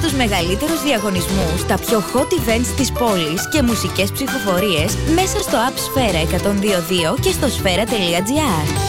τους μεγαλύτερους διαγωνισμούς, τα πιο hot events της πόλης και μουσικές ψηφοφορίες μέσα στο App Sfera 102.2 και στο sfera.gr.